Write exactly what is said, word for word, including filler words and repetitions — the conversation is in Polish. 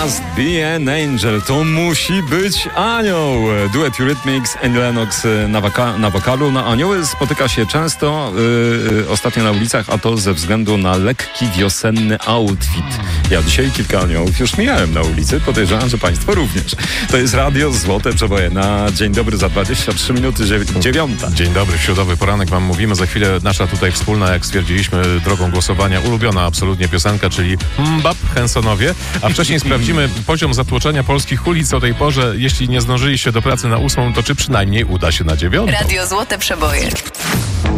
Must be an angel. To musi być anioł. Duet Eurythmics, Annie Lennox na, waka- na wokalu. Na anioły spotyka się często yy, ostatnio na ulicach, a to ze względu na lekki wiosenny outfit. Ja dzisiaj kilka aniołów już mijałem na ulicy. Podejrzewam, że państwo również. To jest Radio Złote Przeboje. Na dzień dobry za dwadzieścia trzy minuty dziewiąta. Dzień dobry, środowy poranek wam mówimy. Za chwilę nasza tutaj wspólna, jak stwierdziliśmy drogą głosowania, ulubiona absolutnie piosenka, czyli Mbap, Hensonowie. A wcześniej sprawdzimy poziom zatłoczenia polskich ulic o tej porze. Jeśli nie zdążyliście do pracy na ósmą, to czy przynajmniej uda się na dziewiątą. Radio Złote Przeboje.